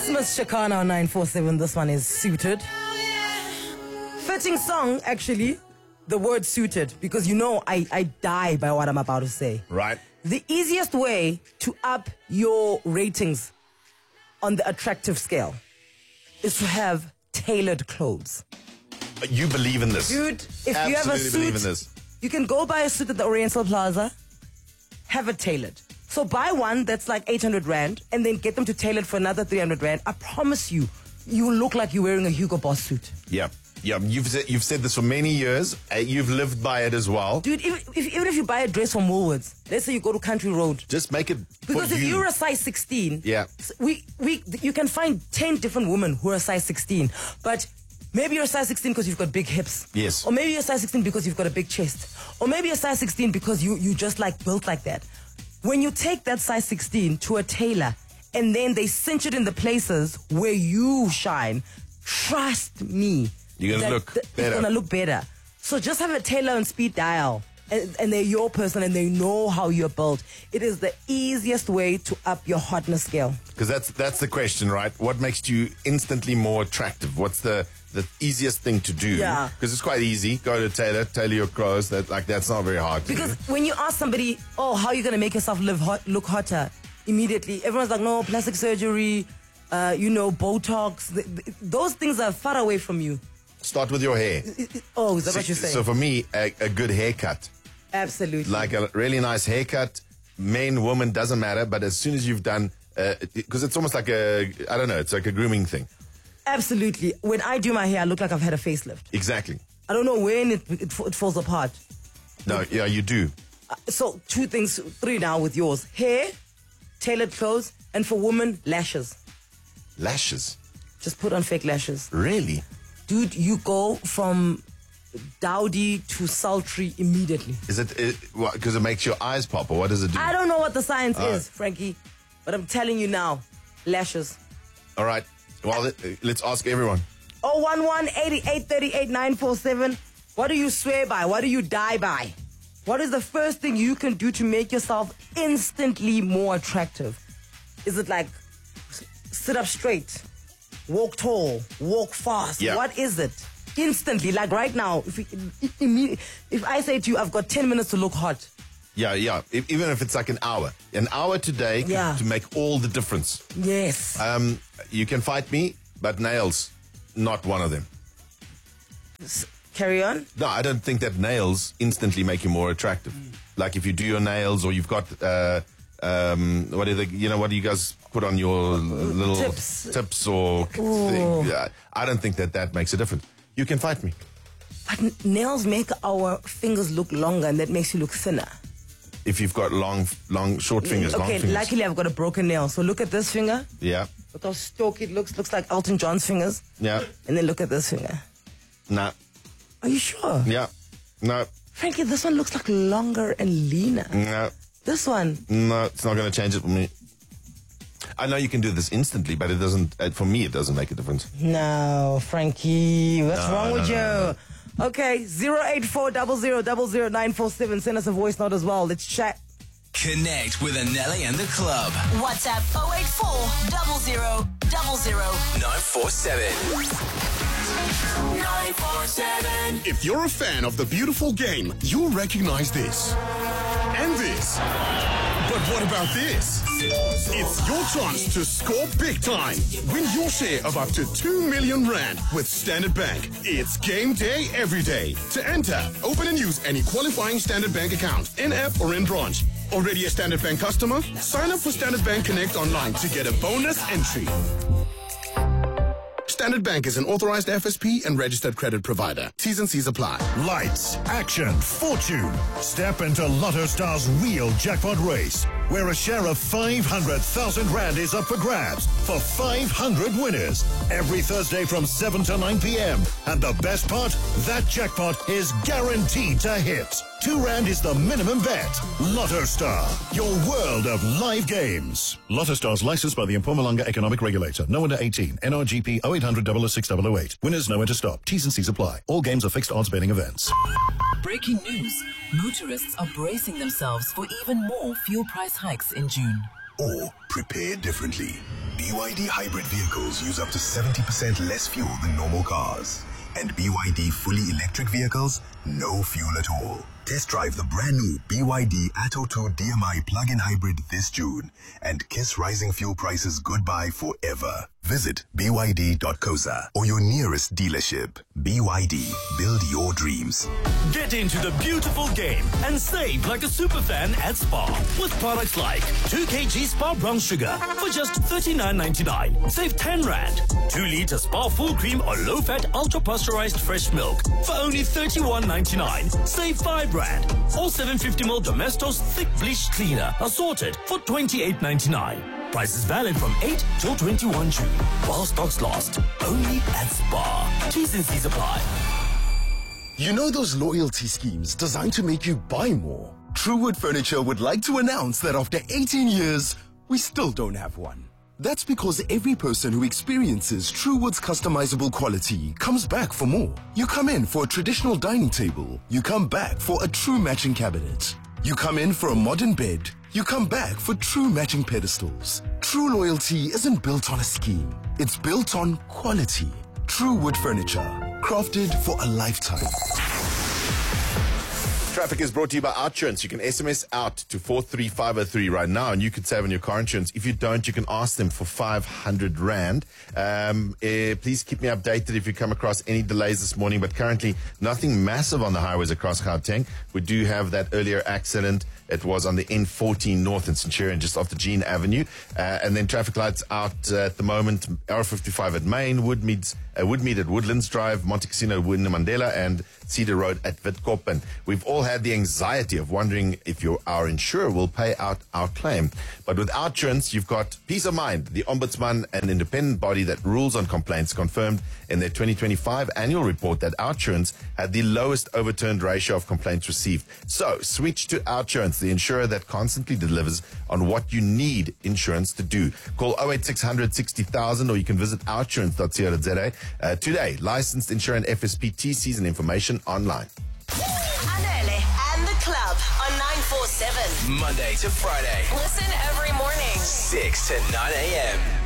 It's Miss Shakana on 947. This one is Suited. Fitting song, actually, the word suited, because you know I die by what I'm about to say. Right. The easiest way to up your ratings on the attractive scale is to have tailored clothes. You believe in this? Dude, if Absolutely you have a believe in suit, this. you can go buy a suit at the Oriental Plaza, have it tailored. So buy one that's like 800 Rand and then get them to tailor it for another 300 Rand. I promise you, you will look like you're wearing a Hugo Boss suit. Yeah. Yeah, you've said this for many years. You've lived by it as well. Dude, even if you buy a dress from Woolworths, let's say you go to Country Road. Just make it Because for if you. you're a size 16, Yeah. you can find 10 different women who are size 16. But maybe you're a size 16 because you've got big hips. Yes. Or maybe you're a size 16 because you've got a big chest. Or maybe you're a size 16 because you just like built like that. When you take that size 16 to a tailor and then they cinch it in the places where you shine, trust me. You're going to look better. It's going to look better. So just have a tailor on speed dial. And they're your person and they know how you're built. It is the easiest way to up your hotness scale. Because that's the question, right? What makes you instantly more attractive? What's the easiest thing to do? Yeah. Because it's quite easy. Go to tailor your clothes. That's not very hard to Because do. when you ask somebody, oh, how are you going to make yourself look hotter? Immediately, everyone's like, no, plastic surgery, Botox. Those things are far away from you. Start with your hair. Oh, is that what you're saying? So for me, a good haircut. Absolutely. Like a really nice haircut, man, woman, doesn't matter. But as soon as you've done, because it's almost like it's like a grooming thing. Absolutely. When I do my hair, I look like I've had a facelift. Exactly. I don't know when it falls apart. No, yeah, you do. So 3 now with yours. Hair, tailored clothes, and for women, lashes. Lashes? Just put on fake lashes. Really? Dude, you go from dowdy to sultry immediately. Is it because it makes your eyes pop, or what does it do? I don't know what the science is, Frankie, but I'm telling you now, lashes. All right. Well, let's ask everyone. 011-8838-947. What do you swear by? What do you die by? What is the first thing you can do to make yourself instantly more attractive? Is it like sit up straight, walk tall, walk fast? Yeah. What is it? Instantly, like right now, if I say to you, I've got 10 minutes to look hot. Yeah. Even if it's like an hour today to make all the difference. Yes. You can fight me, but nails, not one of them. Carry on. No, I don't think that nails instantly make you more attractive. Like if you do your nails, or you've got what do you guys put on your little tips or thing? Yeah, I don't think that makes a difference. You can fight me. But nails make our fingers look longer, and that makes you look thinner. If you've got short fingers, long fingers. Luckily I've got a broken nail. So look at this finger. Yeah. Look how stalky it looks. Looks like Elton John's fingers. Yeah. And then look at this finger. Nah. Are you sure? Yeah. No. Frankie, this one looks like longer and leaner. No. This one? No, it's not going to change it for me. I know you can do this instantly, but it doesn't. For me, it doesn't make a difference. No, Frankie, what's wrong with you? No. Okay, 08400000947. Send us a voice note as well. Let's chat. Connect with Anelli and the club. WhatsApp 084 947. 947. If you're a fan of the beautiful game, you'll recognize this. And this. But what about this? It's your chance to score big time. Win your share of up to 2 million Rand with Standard Bank. It's game day every day. To enter, open and use any qualifying Standard Bank account, in-app or in branch. Already a Standard Bank customer? Sign up for Standard Bank Connect online to get a bonus entry. Standard Bank is an authorized FSP and registered credit provider. T's and C's apply. Lights, action, fortune. Step into Lotto Star's real jackpot race, where a share of 500,000 Rand is up for grabs for 500 winners every Thursday from 7 to 9 p.m. And the best part, that jackpot is guaranteed to hit. 2 Rand is the minimum bet. Lotto Star, your world of live games. Lotto Star's licensed by the Mpumalanga Economic Regulator. No under 18. NRGP 0800 006 Winners know when to stop. T's and C's apply. All games are fixed odds betting events. Breaking news. Motorists are bracing themselves for even more fuel price hikes in June. Or prepare differently. BYD hybrid vehicles use up to 70% less fuel than normal cars. And BYD fully electric vehicles, no fuel at all. Test drive the brand new BYD Atto 2 DMI plug-in hybrid this June and kiss rising fuel prices goodbye forever. Visit byd.coza or your nearest dealership. BYD, build your dreams. Get into the beautiful game and save like a superfan at Spar with products like 2 kg Spar brown sugar for just $39.99. Save 10 Rand. 2 litre Spar full cream or low-fat ultra-pasteurized fresh milk for only $31.99. Save 5 Rand. Or 750ml Domestos thick bleach cleaner assorted for $28.99. Prices valid from 8 till 21 June. While stocks last. Only at Spar. T's and C's apply. You know those loyalty schemes designed to make you buy more? Truewood Furniture would like to announce that after 18 years, we still don't have one. That's because every person who experiences Truewood's customizable quality comes back for more. You come in for a traditional dining table. You come back for a true matching cabinet. You come in for a modern bed. You come back for true matching pedestals. True loyalty isn't built on a scheme. It's built on quality. Truewood Furniture, crafted for a lifetime. Traffic is brought to you by OUTsurance. You can SMS out to 43503 right now, and you could save on your car insurance. If you don't, you can ask them for 500 Rand. Please keep me updated if you come across any delays this morning, but currently nothing massive on the highways across Gauteng. We do have that earlier accident. It was on the N14 North in Centurion, just off the Jean Avenue. And then traffic lights out at the moment, R55 at Main, Woodmead at Woodlands Drive, Monte Cassino at Winnie Mandela, and Cedar Road at Witkoppen. We've all had the anxiety of wondering if our insurer will pay out our claim. But with OUTsurance, you've got peace of mind. The Ombudsman, an independent body that rules on complaints, confirmed in their 2025 annual report that OUTsurance had the lowest overturned ratio of complaints received. So switch to OUTsurance, the insurer that constantly delivers on what you need insurance to do. Call 08600 60,000 or you can visit outsurance.co.za today. Licensed insurer and FSP TCs and information online. Anele and the club on 947. Monday to Friday. Listen every morning. 6 to 9 a.m.